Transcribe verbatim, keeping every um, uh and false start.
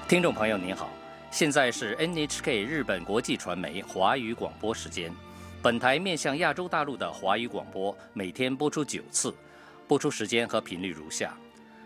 听众朋友您好，现在是 N H K 日本国际传媒华语广播时间。本台面向亚洲大陆的华语广播每天播出九次，播出时间和频率如下：